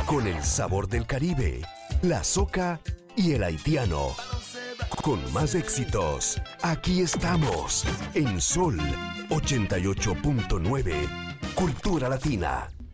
Con el sabor del Caribe, la soca y el haitiano. Con más éxitos, aquí estamos en Sol 88.9, Cultura Latina.